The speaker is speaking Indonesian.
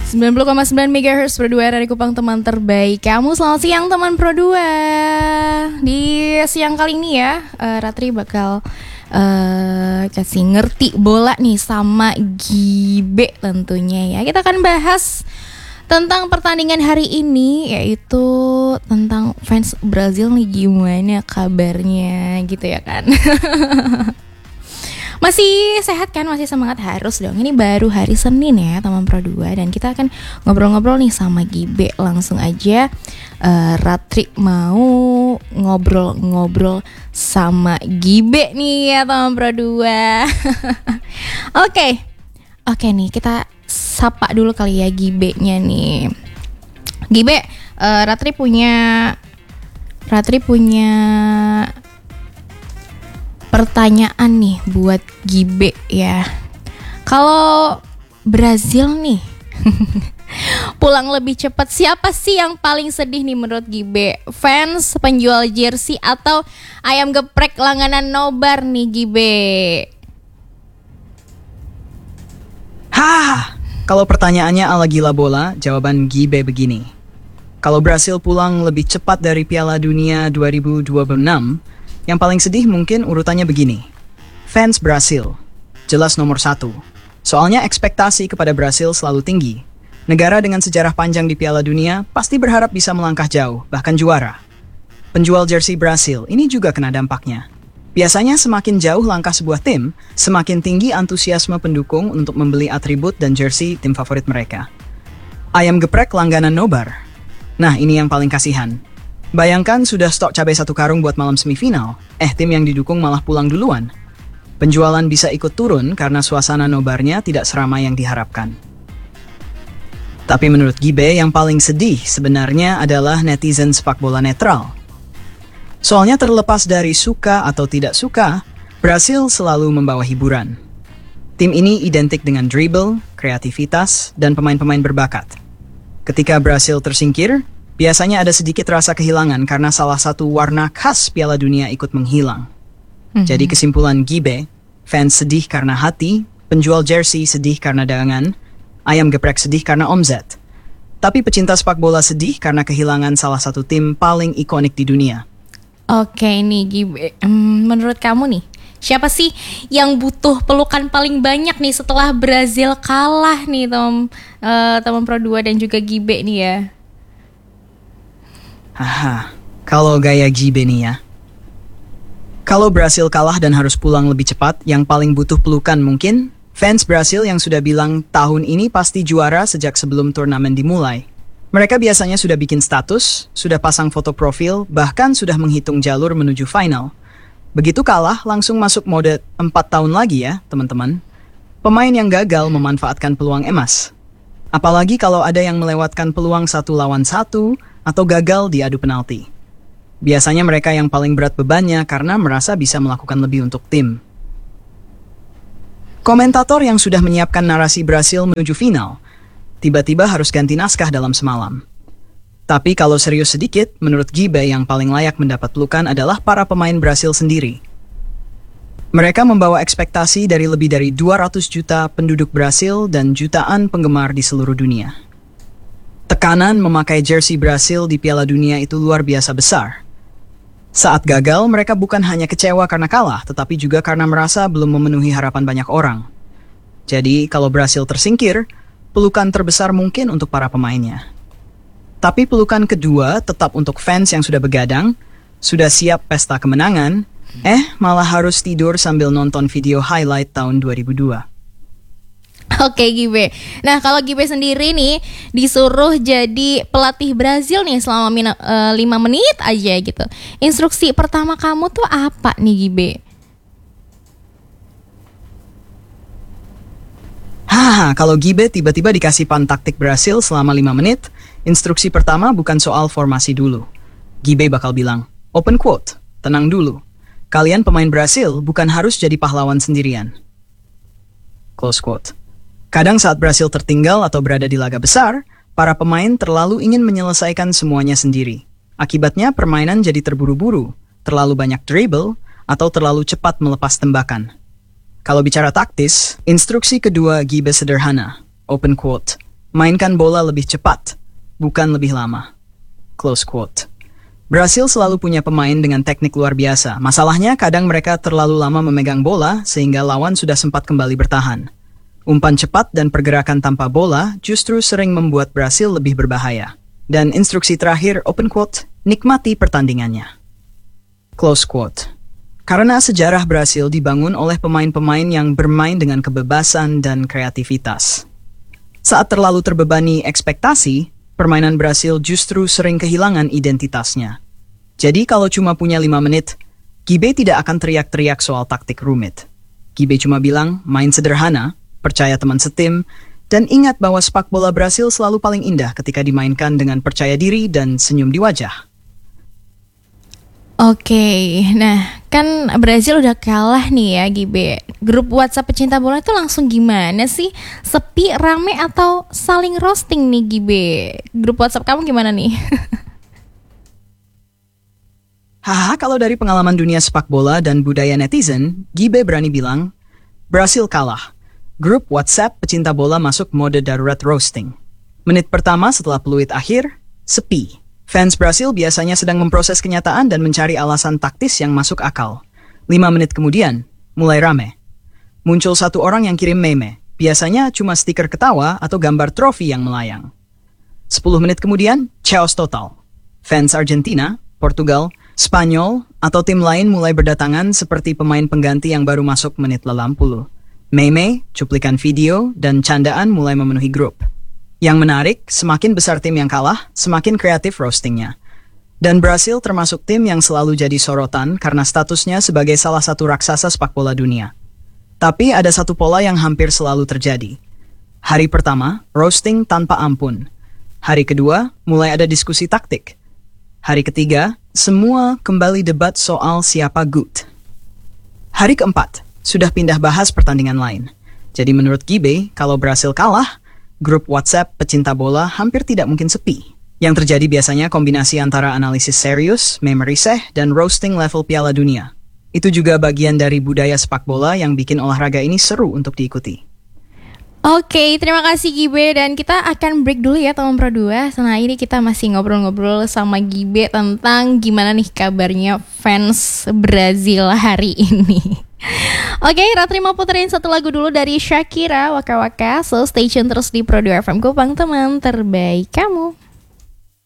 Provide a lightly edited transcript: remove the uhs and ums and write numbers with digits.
90,9 MHz Pro 2 dari Kupang, teman terbaik kamu. Selamat siang teman Pro 2. Di siang kali ini ya, Ratri bakal kasih ngerti bola nih sama Gibe tentunya ya. Kita akan bahas tentang pertandingan hari ini, yaitu tentang fans Brazil nih, gimana kabarnya gitu ya kan. Masih sehat kan, masih semangat, harus dong. Ini baru hari Senin ya teman Pro 2, dan kita akan ngobrol-ngobrol nih sama Gibe. Langsung aja Ratri mau ngobrol-ngobrol sama Gibe nih ya teman Pro 2. Oke nih, kita sapa dulu kali ya Gibe-nya nih. Gibe, Ratri punya pertanyaan nih buat Gibe ya. Kalau Brazil nih pulang lebih cepat, siapa sih yang paling sedih nih menurut Gibe? Fans, penjual jersey, atau ayam geprek langganan nobar nih Gibe? Kalau pertanyaannya ala gila bola, jawaban Gibe begini. Kalau Brasil pulang lebih cepat dari Piala Dunia 2026, yang paling sedih mungkin urutannya begini. Fans Brasil, jelas nomor 1. Soalnya ekspektasi kepada Brasil selalu tinggi. Negara dengan sejarah panjang di Piala Dunia pasti berharap bisa melangkah jauh, bahkan juara. Penjual jersey Brasil ini juga kena dampaknya. Biasanya semakin jauh langkah sebuah tim, semakin tinggi antusiasme pendukung untuk membeli atribut dan jersey tim favorit mereka. Ayam geprek langganan nobar. Nah, ini yang paling kasihan. Bayangkan sudah stok cabai 1 karung buat malam semifinal, tim yang didukung malah pulang duluan. Penjualan bisa ikut turun karena suasana nobarnya tidak seramai yang diharapkan. Tapi menurut Gibe, yang paling sedih sebenarnya adalah netizen sepak bola netral. Soalnya terlepas dari suka atau tidak suka, Brasil selalu membawa hiburan. Tim ini identik dengan dribble, kreativitas, dan pemain-pemain berbakat. Ketika Brasil tersingkir, biasanya ada sedikit rasa kehilangan karena salah satu warna khas Piala Dunia ikut menghilang. Jadi kesimpulan Gibe, fans sedih karena hati, penjual jersey sedih karena dagangan, ayam geprek sedih karena omzet. Tapi pecinta sepak bola sedih karena kehilangan salah satu tim paling ikonik di dunia. Oke nih Gibe, menurut kamu nih, siapa sih yang butuh pelukan paling banyak nih setelah Brazil kalah nih teman Pro 2 dan juga Gibe nih ya? Kalau gaya Gibe nih ya. Kalau Brasil kalah dan harus pulang lebih cepat, yang paling butuh pelukan mungkin fans Brasil yang sudah bilang tahun ini pasti juara sejak sebelum turnamen dimulai. Mereka biasanya sudah bikin status, sudah pasang foto profil, bahkan sudah menghitung jalur menuju final. Begitu kalah, langsung masuk mode 4 tahun lagi ya, teman-teman. Pemain yang gagal memanfaatkan peluang emas. Apalagi kalau ada yang melewatkan peluang 1 lawan 1 atau gagal di adu penalti. Biasanya mereka yang paling berat bebannya karena merasa bisa melakukan lebih untuk tim. Komentator yang sudah menyiapkan narasi Brasil menuju final, tiba-tiba harus ganti naskah dalam semalam. Tapi kalau serius sedikit, menurut Gibe yang paling layak mendapat pelukan adalah para pemain Brasil sendiri. Mereka membawa ekspektasi dari lebih dari 200 juta penduduk Brasil dan jutaan penggemar di seluruh dunia. Tekanan memakai jersey Brasil di Piala Dunia itu luar biasa besar. Saat gagal, mereka bukan hanya kecewa karena kalah, tetapi juga karena merasa belum memenuhi harapan banyak orang. Jadi, kalau Brasil tersingkir, pelukan terbesar mungkin untuk para pemainnya. Tapi pelukan kedua tetap untuk fans yang sudah begadang, sudah siap pesta kemenangan, malah harus tidur sambil nonton video highlight tahun 2002. Oke Gibe. Nah kalau Gibe sendiri nih disuruh jadi pelatih Brazil nih selama 5 menit aja gitu, instruksi pertama kamu tuh apa nih Gibe? Kalau Gibe tiba-tiba dikasih pan taktik Brasil selama 5 menit, instruksi pertama bukan soal formasi dulu. Gibe bakal bilang, open quote, tenang dulu. Kalian pemain Brasil bukan harus jadi pahlawan sendirian. Close quote. Kadang saat Brasil tertinggal atau berada di laga besar, para pemain terlalu ingin menyelesaikan semuanya sendiri. Akibatnya permainan jadi terburu-buru, terlalu banyak dribble, atau terlalu cepat melepas tembakan. Kalau bicara taktis, instruksi kedua Gibe sederhana, open quote, Mainkan bola lebih cepat, bukan lebih lama. Close quote. Brasil selalu punya pemain dengan teknik luar biasa. Masalahnya kadang mereka terlalu lama memegang bola sehingga lawan sudah sempat kembali bertahan. Umpan cepat dan pergerakan tanpa bola justru sering membuat Brasil lebih berbahaya. Dan instruksi terakhir, open quote, nikmati pertandingannya. Close quote. Karena sejarah Brasil dibangun oleh pemain-pemain yang bermain dengan kebebasan dan kreativitas. Saat terlalu terbebani ekspektasi, permainan Brasil justru sering kehilangan identitasnya. Jadi kalau cuma punya 5 menit, Gibe tidak akan teriak-teriak soal taktik rumit. Gibe cuma bilang, main sederhana, percaya teman setim, dan ingat bahwa sepak bola Brasil selalu paling indah ketika dimainkan dengan percaya diri dan senyum di wajah. Oke, nah kan Brazil udah kalah nih ya Gibe. Grup WhatsApp pecinta bola itu langsung gimana sih? Sepi, rame, atau saling roasting nih Gibe? Grup WhatsApp kamu gimana nih? Haha, kalau dari pengalaman dunia sepak bola dan budaya netizen, Gibe berani bilang, Brasil kalah. Grup WhatsApp pecinta bola masuk mode darurat roasting. Menit pertama setelah peluit akhir, sepi. Fans Brasil biasanya sedang memproses kenyataan dan mencari alasan taktis yang masuk akal. 5 menit kemudian, mulai rame. Muncul satu orang yang kirim meme, biasanya cuma stiker ketawa atau gambar trofi yang melayang. 10 menit kemudian, chaos total. Fans Argentina, Portugal, Spanyol, atau tim lain mulai berdatangan seperti pemain pengganti yang baru masuk menit le-60. Meme, cuplikan video, dan candaan mulai memenuhi grup. Yang menarik, semakin besar tim yang kalah, semakin kreatif roastingnya. Dan Brasil termasuk tim yang selalu jadi sorotan karena statusnya sebagai salah satu raksasa sepak bola dunia. Tapi ada satu pola yang hampir selalu terjadi. Hari pertama, roasting tanpa ampun. Hari kedua, mulai ada diskusi taktik. Hari ketiga, semua kembali debat soal siapa GOAT. Hari keempat, sudah pindah bahas pertandingan lain. Jadi menurut Gibe, kalau Brasil kalah, grup WhatsApp pecinta bola hampir tidak mungkin sepi. Yang terjadi biasanya kombinasi antara analisis serius, meme riseh, dan roasting level Piala Dunia. Itu juga bagian dari budaya sepak bola yang bikin olahraga ini seru untuk diikuti. Oke, terima kasih Gibe, dan kita akan break dulu ya teman Pro 2. Nah ini kita masih ngobrol-ngobrol sama Gibe tentang gimana nih kabarnya fans Brazil hari ini. Oke, Ratri mau puterin satu lagu dulu dari Shakira, Waka Waka. So stay tune terus di Pro 2 FM Kupang, teman terbaik kamu.